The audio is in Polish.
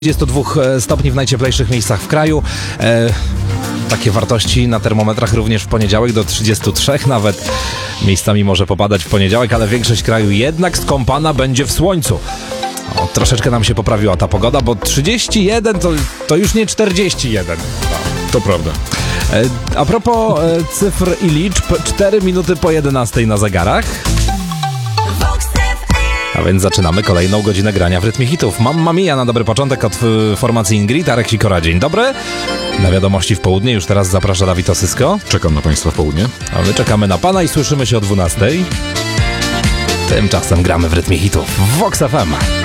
32 stopni w najcieplejszych miejscach w kraju. Takie wartości na termometrach również w poniedziałek do 33 nawet. Miejscami może popadać w poniedziałek, ale większość kraju jednak skąpana będzie w słońcu. Troszeczkę nam się poprawiła ta pogoda, bo 31 to już nie 41. To prawda. A propos cyfr i liczb, 4 minuty po 11 na zegarach. A więc zaczynamy kolejną godzinę grania w rytmie hitów. Mamma Mia na dobry początek od formacji Ingrid, Arek Sikora. Dzień dobry. Na wiadomości w południe już teraz zaprasza Dawid Osysko. Czekam na Państwa w południe. A my czekamy na Pana i słyszymy się o 12. Tymczasem gramy w rytmie hitów w Vox FM.